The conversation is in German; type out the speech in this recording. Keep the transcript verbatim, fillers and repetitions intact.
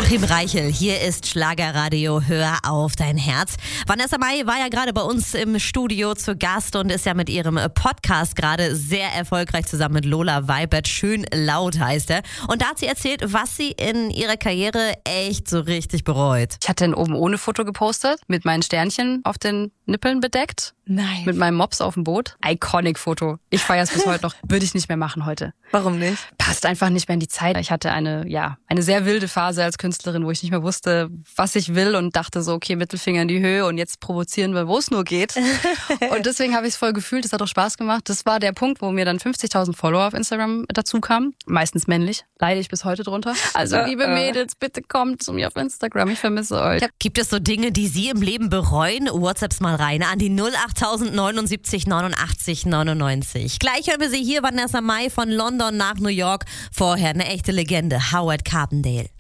Joachim Reichel, hier ist Schlagerradio, hör auf dein Herz. Vanessa Mai war ja gerade bei uns im Studio zu Gast und ist ja mit ihrem Podcast gerade sehr erfolgreich zusammen mit Lola Weibert. Schön laut heißt er. Und da hat sie erzählt, was sie in ihrer Karriere echt so richtig bereut. Ich hatte ein oben ohne Foto gepostet, mit meinen Sternchen auf den Nippeln bedeckt. Nein. Mit meinem Mops auf dem Boot. Iconic Foto. Ich feiere es bis heute noch. Würde ich nicht mehr machen heute. Warum nicht? Passt einfach nicht mehr in die Zeit. Ich hatte eine, ja, eine sehr wilde Phase als Künstlerin, wo ich nicht mehr wusste, was ich will und dachte so, okay, Mittelfinger in die Höhe und jetzt provozieren wir, wo es nur geht. Und deswegen habe ich es voll gefühlt. Es hat auch Spaß gemacht. Das war der Punkt, wo mir dann fünfzigtausend Follower auf Instagram dazu kamen. Meistens männlich. Leide ich bis heute drunter. Also liebe Mädels, bitte kommt zu mir auf Instagram. Ich vermisse euch. Gibt es so Dinge, die Sie im Leben bereuen? WhatsApps mal rein an die null acht neunundsiebzig neunundachtzig neunundneunzig. Gleich hören wir sie hier, Vanessa Mai von London nach New York. Vorher eine echte Legende, Howard Carpendale.